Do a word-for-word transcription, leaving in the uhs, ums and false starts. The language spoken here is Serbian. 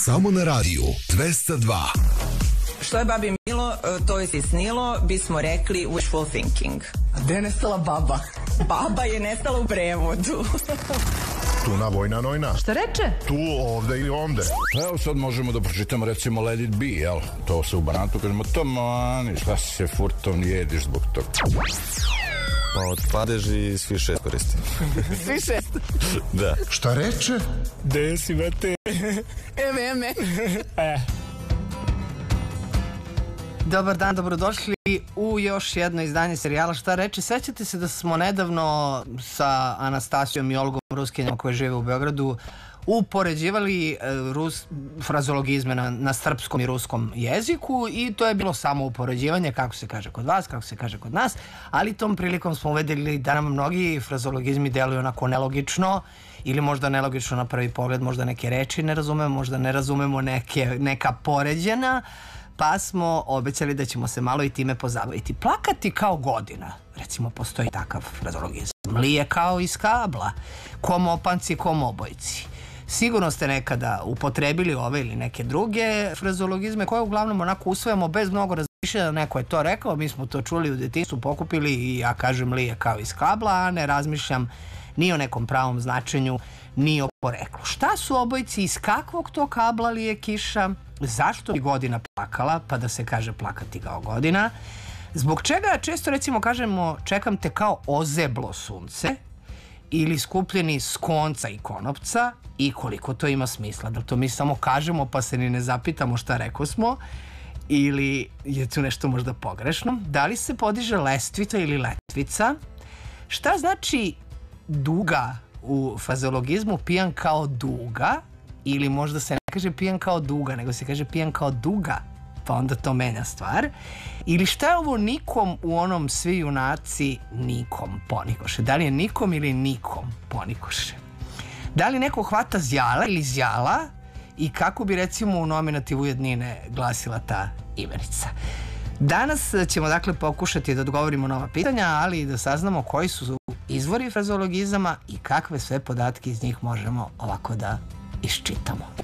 Samo na radiju dvesta dva. Što je babi milo, to je si snilo, bismo rekli wishful thinking. A gde je nestala baba? Baba je nestala u prevodu. Tuna, vojna, nojna. Šta reče? Tu, ovde ili onde. Evo sad možemo da pročitamo recimo Let it be, jel? To se u Banatu kažemo, tamani, šta si se furtom jediš zbog toga? Pa od padež i svi šest koristi. Svi šest? Da. Šta reče? Gde si, vete? Eme, eme. Dobar dan, dobrodošli u još jedno izdanje serijala Šta reče. Sećate se da smo nedavno sa Anastasijom i Olgom Ruskinjama koje žive u Beogradu upoređivali rus, frazologizme na, na srpskom i ruskom jeziku i to je bilo samo upoređivanje kako se kaže kod vas, kako se kaže kod nas, ali tom prilikom smo uvedeli da nam mnogi frazologizmi deluju onako nelogično ili možda nelogično na prvi pogled, možda neke reči ne razumemo, možda ne razumemo neke, neka poređena, pa smo obećali da ćemo se malo i time pozabaviti. Plakati kao godina, recimo postoji takav frazologizam. Mlije kao iz kabla, kom opanci, kom obojci. Sigurno ste nekada upotrebili ove ili neke druge frazologizme koje uglavnom onako usvojamo bez mnogo razmišljanja. Neko je to rekao, mi smo to čuli u detinjstvu, pokupili i ja kažem mlije kao iz kabla, a ne razmišljam ni o nekom pravom značenju, ni o poreklu. Šta su obojci, iz kakvog to kabla li je kiša, zašto bi godina plakala, pa da se kaže plakati kao godina, zbog čega često recimo kažemo čekam te kao ozeblo sunce ili skupljeni s konca i konopca i koliko to ima smisla, da to mi samo kažemo pa se ni ne zapitamo šta rekao smo ili je tu nešto možda pogrešno, da li se podiže lestvica ili letvica, šta znači duga u frazologizmu, pijan kao duga, ili možda se ne kaže pijan kao duga, nego se kaže pijan kao duga, pa onda to menja stvar. Ili šta je ovo nikom u onom svi junaci nikom ponikoše? Da li je nikom ili nikom ponikoše? Da li neko hvata zjala ili zjala i kako bi recimo u nominativu jednine glasila ta imenica? Danas ćemo dakle pokušati da odgovorimo na ova pitanja, ali i da saznamo koji su izvori frazologizama i kakve sve podatke iz njih možemo ovako da iščitamo.